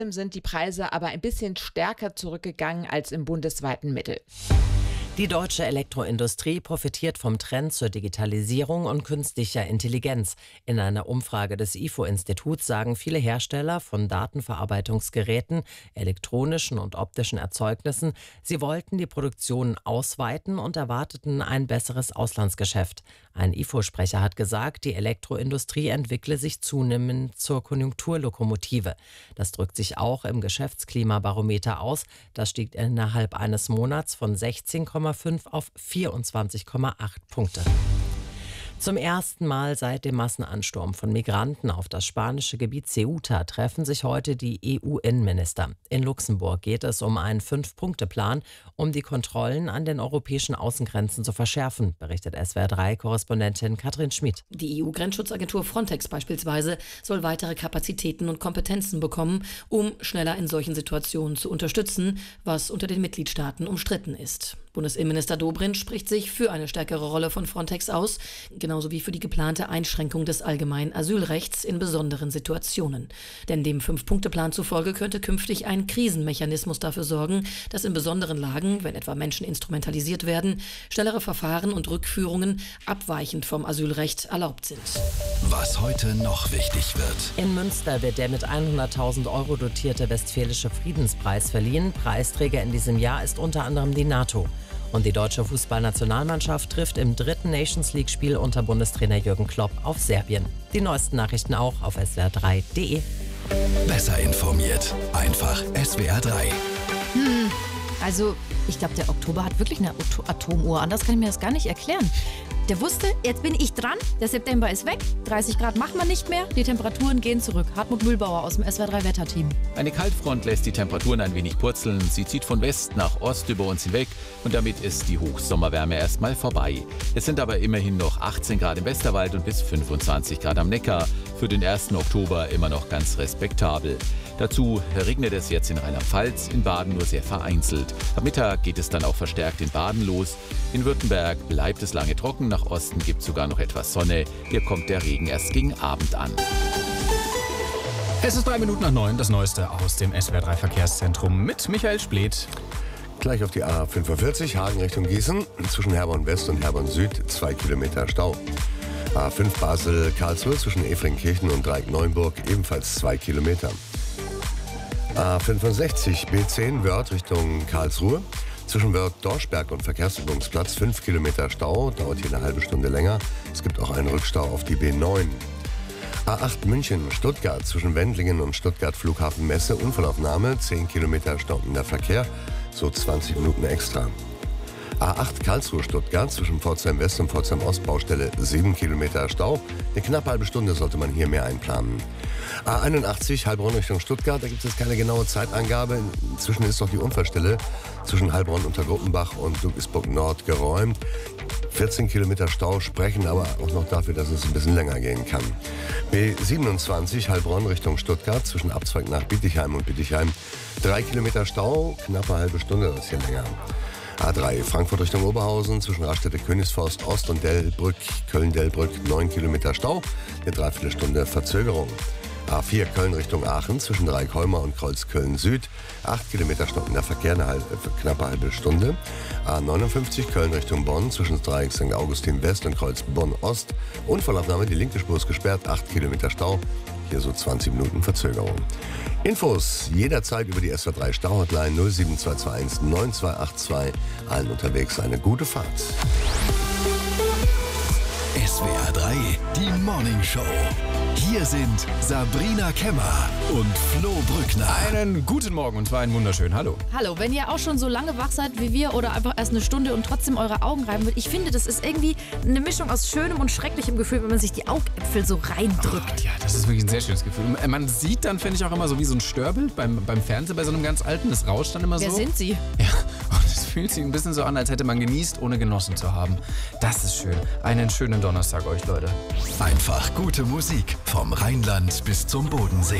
sind die Preise aber ein bisschen stärker zurückgegangen als im bundesweiten Mittel. Die deutsche Elektroindustrie profitiert vom Trend zur Digitalisierung und künstlicher Intelligenz. In einer Umfrage des IFO-Instituts sagen viele Hersteller von Datenverarbeitungsgeräten, elektronischen und optischen Erzeugnissen, sie wollten die Produktion ausweiten und erwarteten ein besseres Auslandsgeschäft. Ein IFO-Sprecher hat gesagt, die Elektroindustrie entwickle sich zunehmend zur Konjunkturlokomotive. Das drückt sich auch im Geschäftsklimabarometer aus. Das stieg innerhalb eines Monats von 16,5 auf 24,8 Punkte. Zum ersten Mal seit dem Massenansturm von Migranten auf das spanische Gebiet Ceuta treffen sich heute die EU-Innenminister. In Luxemburg geht es um einen 5-Punkte-Plan, um die Kontrollen an den europäischen Außengrenzen zu verschärfen, berichtet SWR3-Korrespondentin Katrin Schmid. Die EU-Grenzschutzagentur Frontex beispielsweise soll weitere Kapazitäten und Kompetenzen bekommen, um schneller in solchen Situationen zu unterstützen, was unter den Mitgliedstaaten umstritten ist. Bundesinnenminister Dobrindt spricht sich für eine stärkere Rolle von Frontex aus, genauso wie für die geplante Einschränkung des allgemeinen Asylrechts in besonderen Situationen. Denn dem 5-Punkte-Plan zufolge könnte künftig ein Krisenmechanismus dafür sorgen, dass in besonderen Lagen, wenn etwa Menschen instrumentalisiert werden, schnellere Verfahren und Rückführungen abweichend vom Asylrecht erlaubt sind. Was heute noch wichtig wird. In Münster wird der mit 100.000 € dotierte Westfälische Friedenspreis verliehen. Preisträger in diesem Jahr ist unter anderem die NATO. Und die deutsche Fußballnationalmannschaft trifft im 3. Nations-League-Spiel unter Bundestrainer Jürgen Klopp auf Serbien. Die neuesten Nachrichten auch auf swr3.de. Besser informiert. Einfach SWR3. Also, ich glaube, der Oktober hat wirklich eine Atomuhr. Anders kann ich mir das gar nicht erklären. Der wusste, jetzt bin ich dran, der September ist weg, 30 Grad machen wir nicht mehr, die Temperaturen gehen zurück. Hartmut Mühlbauer aus dem SWR3-Wetterteam. Eine Kaltfront lässt die Temperaturen ein wenig purzeln. Sie zieht von West nach Ost über uns hinweg und damit ist die Hochsommerwärme erstmal vorbei. Es sind aber immerhin noch 18 Grad im Westerwald und bis 25 Grad am Neckar. Für den 1. Oktober immer noch ganz respektabel. Dazu regnet es jetzt in Rheinland-Pfalz, in Baden nur sehr vereinzelt. Am Mittag geht es dann auch verstärkt in Baden los. In Württemberg bleibt es lange trocken, nach Osten gibt es sogar noch etwas Sonne. Hier kommt der Regen erst gegen Abend an. Es ist 9:03, das Neueste aus dem SWR3 Verkehrszentrum mit Michael Spleth. Gleich auf die A45, Hagen Richtung Gießen, zwischen Herborn West und Herborn Süd, 2 Kilometer Stau. A5 Basel-Karlsruhe zwischen Efringkirchen und Dreieck-Neuenburg, ebenfalls 2 Kilometer. A65 B10 Wörth Richtung Karlsruhe. Zwischen Wörth-Dorschberg und Verkehrsübungsplatz 5 Kilometer Stau, dauert hier eine halbe Stunde länger. Es gibt auch einen Rückstau auf die B9. A8 München-Stuttgart zwischen Wendlingen und Stuttgart Flughafen Messe, Unfallaufnahme, 10 Kilometer stockender Verkehr, so 20 Minuten extra. A8 Karlsruhe-Stuttgart zwischen Pforzheim West und Pforzheim Ost, Baustelle 7 Kilometer Stau. Eine knappe halbe Stunde sollte man hier mehr einplanen. A81 Heilbronn Richtung Stuttgart, da gibt es keine genaue Zeitangabe. Inzwischen ist doch die Unfallstelle zwischen Heilbronn unter Gruppenbach und Ludwigsburg Nord geräumt. 14 Kilometer Stau sprechen aber auch noch dafür, dass es ein bisschen länger gehen kann. B27 Heilbronn Richtung Stuttgart zwischen Abzweig nach Bietigheim und Bietigheim 3 Kilometer Stau, knappe halbe Stunde, das ist hier länger. A3 Frankfurt Richtung Oberhausen zwischen Raststätte Königsforst Ost und Delbrück, Köln-Delbrück 9 Kilometer Stau, eine Dreiviertelstunde Verzögerung. A4 Köln Richtung Aachen zwischen Dreieck-Holmer und Kreuzköln Süd, 8 Kilometer stockender Verkehr, eine knappe halbe Stunde. A59 Köln Richtung Bonn zwischen Dreieck St. Augustin West und Kreuz Bonn Ost. Unfallaufnahme, die linke Spur ist gesperrt, 8 Kilometer Stau, hier so 20 Minuten Verzögerung. Infos jederzeit über die SWR3 Stauhotline 07221 9282. Allen unterwegs eine gute Fahrt. SWR3, die Morning Show. Hier sind Sabrina Kemmer und Flo Brückner. Einen guten Morgen und zwar einen wunderschönen Hallo. Hallo, wenn ihr auch schon so lange wach seid wie wir oder einfach erst eine Stunde und trotzdem eure Augen reiben wollt, ich finde, das ist irgendwie eine Mischung aus schönem und schrecklichem Gefühl, wenn man sich die Augäpfel so reindrückt. Oh, ja, das ist wirklich ein sehr schönes Gefühl. Man sieht dann, finde ich, auch immer so wie so ein Störbild beim Fernsehen, bei so einem ganz alten, das rauscht dann immer so. Wer sind sie? Ja, und es fühlt sich ein bisschen so an, als hätte man genießt, ohne genossen zu haben. Das ist schön. Einen schönen Donnerstag euch, Leute. Einfach gute Musik vom Rheinland bis zum Bodensee.